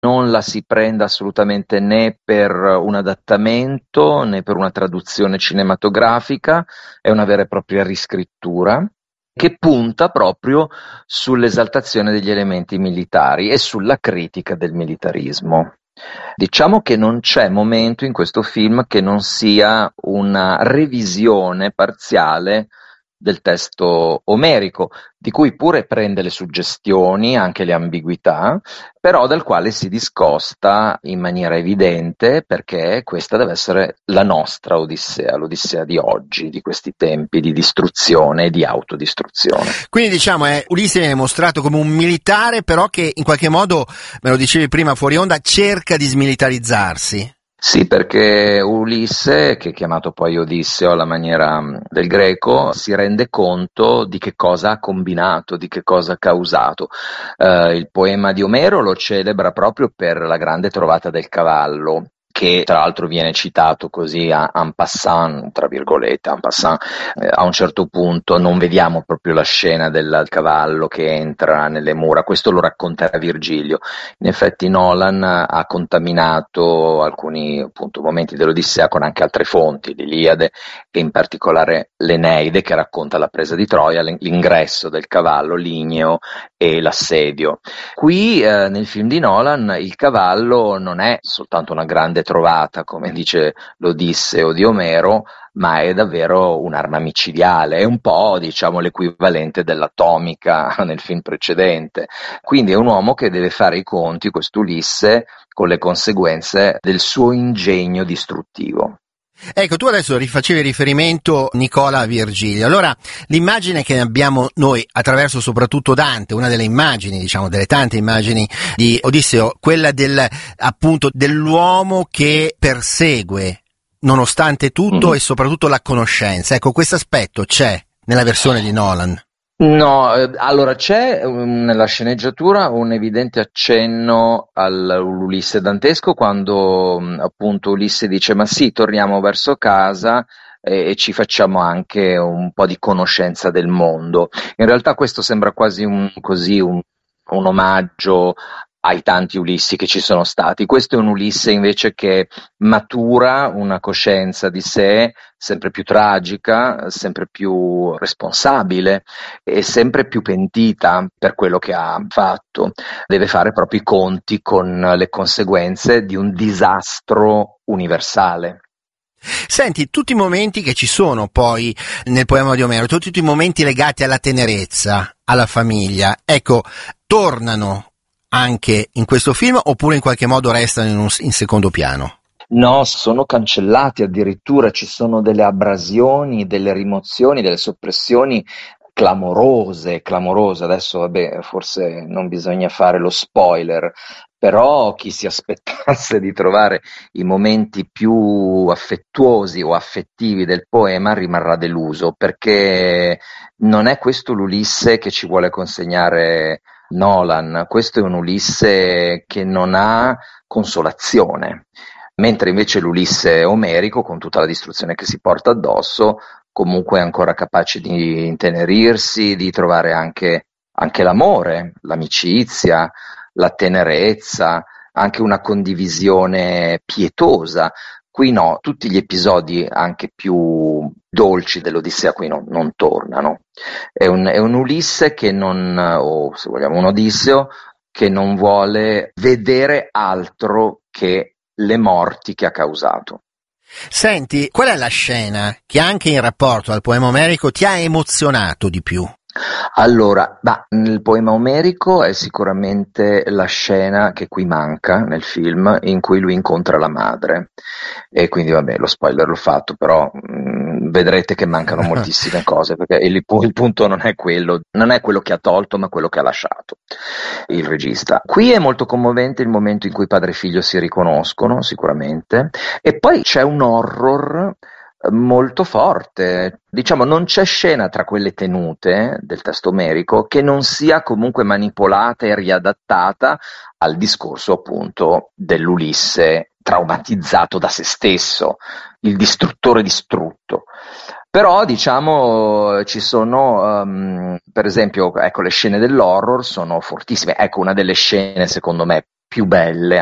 non la si prenda assolutamente né per un adattamento né per una traduzione cinematografica, è una vera e propria riscrittura che punta proprio sull'esaltazione degli elementi militari e sulla critica del militarismo. Diciamo che non c'è momento in questo film che non sia una revisione parziale del testo omerico, di cui pure prende le suggestioni, anche le ambiguità, però dal quale si discosta in maniera evidente, perché questa deve essere la nostra Odissea, l'Odissea di oggi, di questi tempi di distruzione e di autodistruzione. Quindi diciamo Ulisse viene mostrato come un militare, però che in qualche modo, me lo dicevi prima fuori onda, cerca di smilitarizzarsi. Sì, perché Ulisse, che è chiamato poi Odisseo alla maniera del greco, si rende conto di che cosa ha combinato, di che cosa ha causato. Il poema di Omero lo celebra proprio per la grande trovata del cavallo, che tra l'altro viene citato così en passant, tra virgolette, en passant. A un certo punto non vediamo proprio la scena del cavallo che entra nelle mura, questo lo racconterà Virgilio. In effetti Nolan ha contaminato alcuni appunto momenti dell'Odissea con anche altre fonti, l'Iliade e in particolare l'Eneide, che racconta la presa di Troia, l'ingresso del cavallo ligneo e l'assedio. Qui nel film di Nolan il cavallo non è soltanto una grande trovata, come dice l'Odisseo di Omero, ma è davvero un'arma micidiale, è un po', diciamo, l'equivalente dell'atomica nel film precedente. Quindi è un uomo che deve fare i conti, questo Ulisse, con le conseguenze del suo ingegno distruttivo. Ecco, tu adesso rifacevi riferimento, Nicola, a Virgilio. Allora, l'immagine che abbiamo noi attraverso soprattutto Dante, una delle immagini, diciamo, delle tante immagini di Odisseo, quella appunto dell'uomo che persegue nonostante tutto e soprattutto la conoscenza. Ecco, questo aspetto c'è nella versione di Nolan. No, allora c'è nella sceneggiatura un evidente accenno all'Ulisse dantesco quando appunto Ulisse dice ma sì, torniamo verso casa e ci facciamo anche un po' di conoscenza del mondo. In realtà questo sembra quasi un omaggio ai tanti Ulissi che ci sono stati. Questo è un Ulisse invece che matura una coscienza di sé sempre più tragica, sempre più responsabile e sempre più pentita per quello che ha fatto. Deve fare proprio i conti con le conseguenze di un disastro universale. Senti, tutti i momenti che ci sono poi nel poema di Omero, tutti i momenti legati alla tenerezza, alla famiglia, ecco, tornano anche in questo film oppure in qualche modo restano in secondo piano? No, sono cancellati addirittura, ci sono delle abrasioni, delle rimozioni, delle soppressioni clamorose. Adesso, vabbè, forse non bisogna fare lo spoiler, però chi si aspettasse di trovare i momenti più affettuosi o affettivi del poema rimarrà deluso, perché non è questo l'Ulisse che ci vuole consegnare Nolan, questo è un Ulisse che non ha consolazione, mentre invece l'Ulisse omerico, con tutta la distruzione che si porta addosso, comunque è ancora capace di intenerirsi, di trovare anche l'amore, l'amicizia, la tenerezza, anche una condivisione pietosa. Qui no, tutti gli episodi anche più dolci dell'Odissea qui non tornano. È un Ulisse che non, o se vogliamo un Odisseo, che non vuole vedere altro che le morti che ha causato. Senti, qual è la scena che anche in rapporto al poema omerico ti ha emozionato di più? Allora, nel poema omerico è sicuramente la scena che qui manca nel film in cui lui incontra la madre e quindi vabbè lo spoiler l'ho fatto, però vedrete che mancano moltissime cose perché il punto non è quello che ha tolto ma quello che ha lasciato il regista. Qui è molto commovente il momento in cui padre e figlio si riconoscono sicuramente e poi c'è un horror molto forte, diciamo non c'è scena tra quelle tenute del testo omerico che non sia comunque manipolata e riadattata al discorso appunto dell'Ulisse traumatizzato da se stesso, il distruttore distrutto. Però diciamo ci sono per esempio ecco le scene dell'horror sono fortissime, ecco una delle scene secondo me più belle